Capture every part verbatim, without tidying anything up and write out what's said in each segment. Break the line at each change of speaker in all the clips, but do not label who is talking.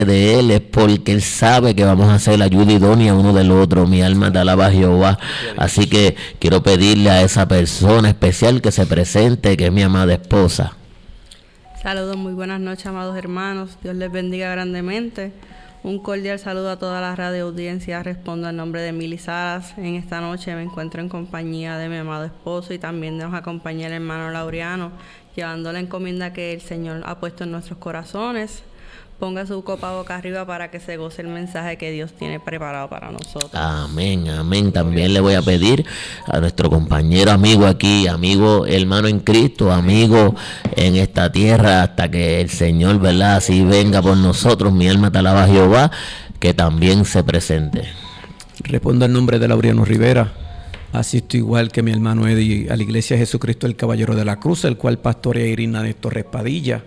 de Él es porque Él sabe que vamos a hacer la ayuda idónea uno del otro. Mi alma te alaba a Jehová. Así que quiero pedirle a esa persona especial que se presente, que es mi amada esposa.
Saludos, muy buenas noches, amados hermanos. Dios les bendiga grandemente. Un cordial saludo a toda la radio audiencia. Respondo al nombre de Mili Salas. En esta noche me encuentro en compañía de mi amado esposo y también nos acompaña el hermano Laureano, llevando la encomienda que el Señor ha puesto en nuestros corazones. Ponga su copa boca arriba para que se goce el mensaje que Dios tiene preparado para nosotros.
Amén, amén. También le voy a pedir a nuestro compañero amigo aquí, amigo hermano en Cristo, amigo en esta tierra, hasta que el Señor, ¿verdad?, así venga por nosotros. Mi alma te alaba a Jehová, que también se presente.
Respondo al nombre de Laureano Rivera. Asisto igual que mi hermano Eddie a la Iglesia de Jesucristo el Caballero de la Cruz, el cual pastorea Irina de Torres Padilla.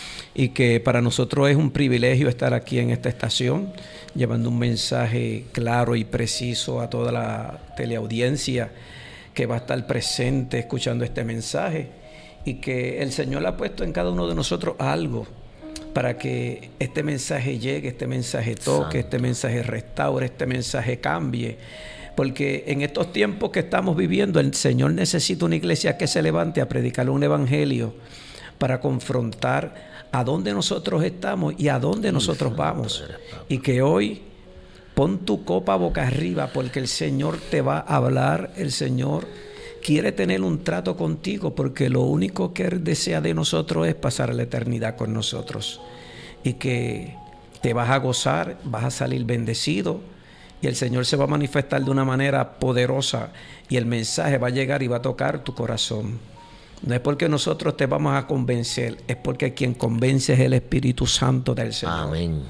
Y que para nosotros es un privilegio estar aquí en esta estación, llevando un mensaje claro y preciso a toda la teleaudiencia que va a estar presente escuchando este mensaje, y que el Señor ha puesto en cada uno de nosotros algo para que este mensaje llegue, este mensaje toque, este mensaje restaure, este mensaje cambie. Porque en estos tiempos que estamos viviendo, el Señor necesita una iglesia que se levante a predicar un evangelio para confrontar a dónde nosotros estamos y a dónde nosotros vamos. Y que hoy pon tu copa boca arriba, porque el Señor te va a hablar. El Señor quiere tener un trato contigo, porque lo único que Él desea de nosotros es pasar la eternidad con nosotros. Y que te vas a gozar, vas a salir bendecido, y el Señor se va a manifestar de una manera poderosa, y el mensaje va a llegar y va a tocar tu corazón. No es porque nosotros te vamos a convencer, es porque quien convence es el Espíritu Santo del Señor.
Amén.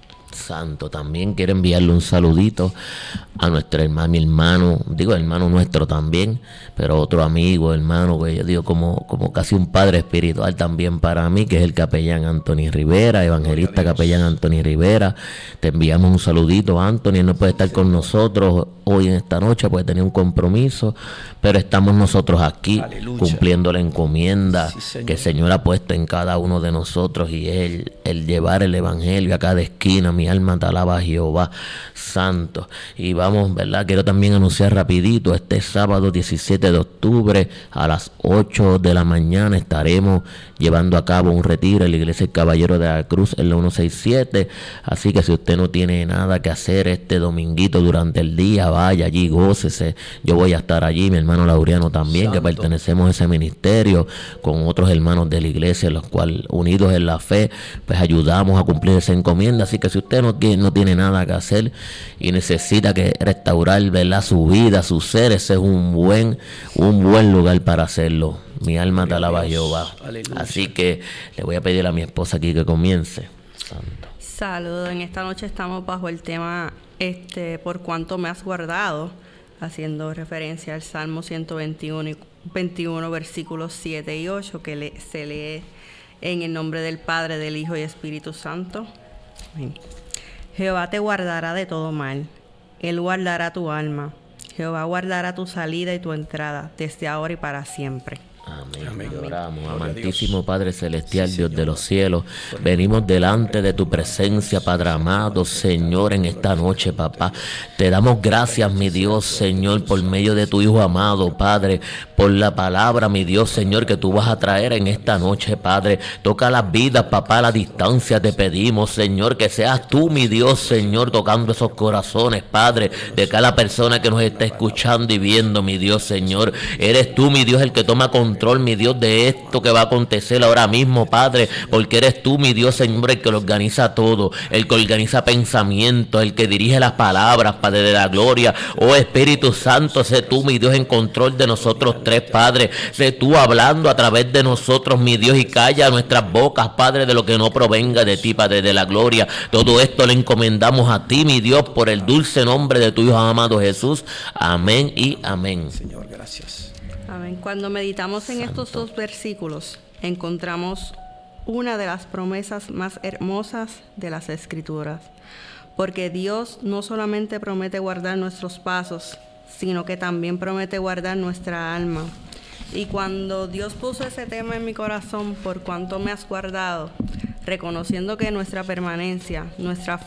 Santo. También quiero enviarle un saludito a nuestro hermano, mi hermano, digo hermano nuestro también, pero otro amigo, hermano, que yo digo como, como casi un padre espiritual también para mí, que es el capellán Anthony Rivera, evangelista capellán Anthony Rivera. Te enviamos un saludito, Anthony. Él no puede estar con nosotros hoy en esta noche, puede tener un compromiso, pero estamos nosotros aquí, aleluya, cumpliendo la encomienda, sí, que el Señor ha puesto en cada uno de nosotros, y él, el llevar el evangelio a cada esquina. Mi alma te alaba a Jehová, santo. Y vamos, ¿verdad? Quiero también anunciar rapidito, este sábado diecisiete de octubre a las ocho de la mañana estaremos llevando a cabo un retiro en la Iglesia del Caballero de la Cruz en la ciento sesenta y siete. Así que si usted no tiene nada que hacer este dominguito durante el día, vaya allí, gócese. Yo voy a estar allí, mi hermano Laureano también, santo, que pertenecemos a ese ministerio con otros hermanos de la iglesia, los cuales unidos en la fe, pues ayudamos a cumplir esa encomienda. Así que si usted no tiene, no tiene nada que hacer y necesita que restaurar, ¿verdad?, su vida, su ser, ese es un buen, un buen lugar para hacerlo. Mi alma te alaba a Jehová. Aleluya. Así que le voy a pedir a mi esposa aquí que comience. Santo.
Saludos. En esta noche estamos bajo el tema este por cuánto me has guardado, haciendo referencia al Salmo ciento veintiuno, veintiuno versículos siete y ocho, que le, se lee en el nombre del Padre, del Hijo y Espíritu Santo. Amén. Jehová te guardará de todo mal, Él guardará tu alma. Jehová guardará tu salida y tu entrada, desde ahora y para siempre.
Amén. Amén. Oramos, amantísimo Padre Celestial, sí, Dios de los cielos, venimos delante de tu presencia, Padre amado, Señor, en esta noche, papá. Te damos gracias, mi Dios, Señor, por medio de tu Hijo amado, Padre, por la palabra, mi Dios, Señor, que tú vas a traer en esta noche, Padre. Toca las vidas, papá, a la distancia te pedimos, Señor, que seas tú, mi Dios, Señor, tocando esos corazones, Padre, de cada persona que nos está escuchando y viendo, mi Dios, Señor. Eres tú, mi Dios, el que toma control, mi Dios, de esto que va a acontecer ahora mismo, Padre, porque eres tú, mi Dios, Señor, el que lo organiza todo, el que organiza pensamientos, el que dirige las palabras, Padre de la gloria. Oh Espíritu Santo, sé tú, mi Dios, en control de nosotros tres, Padre. Sé tú hablando a través de nosotros, mi Dios, y calla nuestras bocas, Padre, de lo que no provenga de ti, Padre de la gloria. Todo esto le encomendamos a ti, mi Dios, por el dulce nombre de tu Hijo amado Jesús. Amén y amén.
Señor, gracias.
Amén. Cuando meditamos en estos dos versículos, encontramos una de las promesas más hermosas de las Escrituras. Porque Dios no solamente promete guardar nuestros pasos, sino que también promete guardar nuestra alma. Y cuando Dios puso ese tema en mi corazón, por cuánto me has guardado, reconociendo que nuestra permanencia, nuestra